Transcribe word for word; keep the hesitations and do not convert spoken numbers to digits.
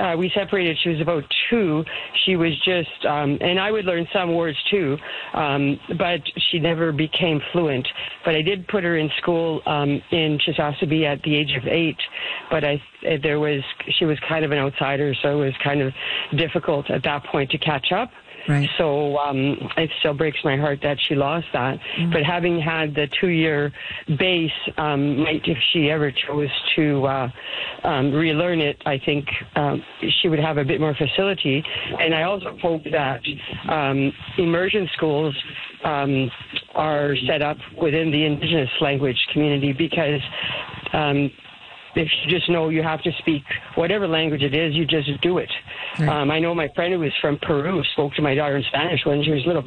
uh, we separated. She was about two. She was just, um, and I would learn some words too, um, but she never became fluent. But I did put her in school um, in Chisasibi at the age of eight. But I, there was, she was kind of an outsider, so it was kind of difficult at that point to catch up. Right. So um, it still breaks my heart that she lost that. Mm-hmm. But having had the two-year base, um, might, if she ever chose to uh, um, relearn it, I think um, she would have a bit more facility. And I also hope that um, immersion schools um, are set up within the Indigenous language community, because um, if you just know you have to speak whatever language it is, you just do it. Right. Um, I know my friend who was from Peru spoke to my daughter in Spanish when she was little.